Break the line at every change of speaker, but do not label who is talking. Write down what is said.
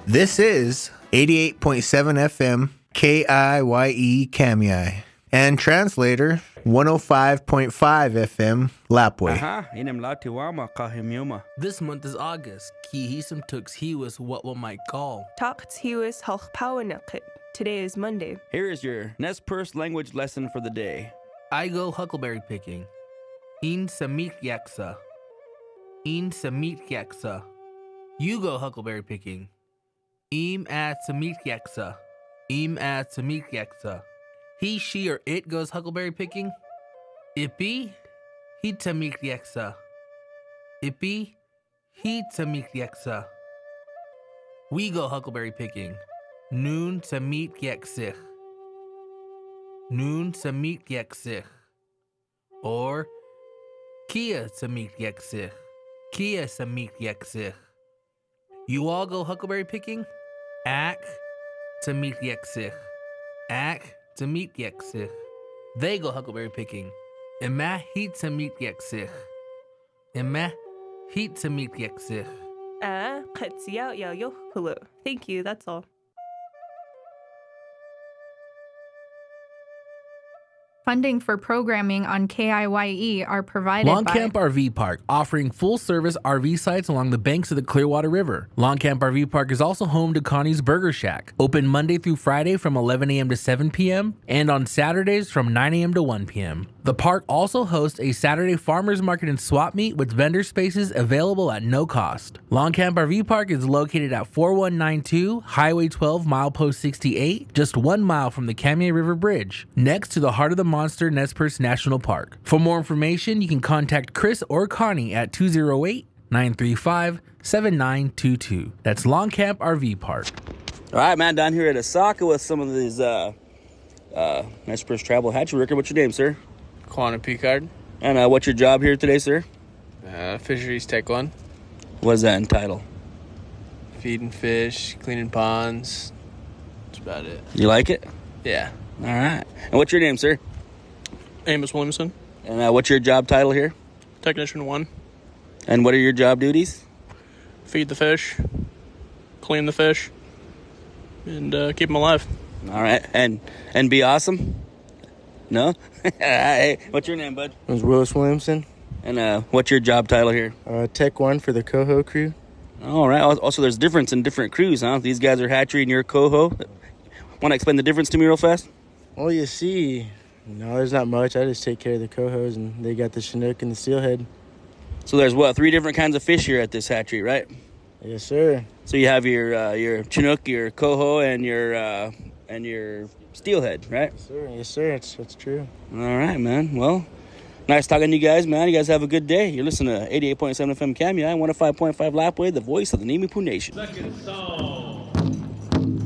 This is 88.7 FM KIYE Kamiyai and translator 105.5 FM Lapway.
This month is August. Kihisum Tux Hiwas what one might call.
Talks Hiwas Halchpawanakit. Today is Monday.
Here is your Nez Perce language lesson for the day.
I go huckleberry picking. In Samit Yaksa. In Samit Yaksa. You go huckleberry picking. Im at Samit Yaksa. Im at Samit Yaksa. He, she, or it goes huckleberry picking. Ipi, he Samit Yaksa. Ipi, he Samit Yaksa. We go huckleberry picking. Noon Samit Yaksich. Noon Samit Yaksich. Or Kia Samit Yaksich. Kia Samit Yaksich. You all go huckleberry picking? Ak Samit Yaksich. Ak Samit Yaksich. They go huckleberry picking. Emma heat Samit Yaksich. Emma heat Samit Yaksich.
Thank you, that's all.
Funding for programming on KIYE are provided by
Longcamp RV Park, offering full-service RV sites along the banks of the Clearwater River. Longcamp RV Park is also home to Connie's Burger Shack, open Monday through Friday from 11 a.m. to 7 p.m. and on Saturdays from 9 a.m. to 1 p.m. The park also hosts a Saturday farmers market and swap meet with vendor spaces available at no cost. Longcamp RV Park is located at 4192 Highway 12, milepost 68, just 1 mile from the Kamiyai River Bridge, next to the Heart of the Monster Nez Perce National Park. For more information, you can contact Chris or Connie at 208-935-7922. That's Longcamp RV Park.
All right, man, down here at Osaka with some of these Nez Perce travel hatchery worker. What's your name, sir?
Quanah Picard.
And what's your job here today, sir?
Fisheries Tech 1.
What does that entitle?
Feeding fish, cleaning ponds. That's about it.
You like it?
Yeah.
All right. And what's your name, sir?
Amos Williamson.
And what's your job title here?
Technician 1.
And what are your job duties?
Feed the fish, clean the fish, and keep them alive.
All right. And be awesome? No? Hey, what's your name, bud?
My name's Willis Williamson.
And what's your job title here?
Tech 1 for the Coho crew.
All right. Also, there's difference in different crews, huh? These guys are hatchery and you're Coho. Want to explain the difference to me real fast?
Well, you see, no, there's not much. I just take care of the cohos, and they got the Chinook and the steelhead.
So there's, what, 3 different kinds of fish here at this hatchery, right?
Yes, sir.
So you have your Chinook, your Coho, and your steelhead, right?
Yes, sir. Yes, sir. That's true.
All right, man. Well, nice talking to you guys, man. You guys have a good day. You're listening to 88.7 FM Kamiyai, 105.5 Lapway, the voice of the Nimiipuu Nation. Second song.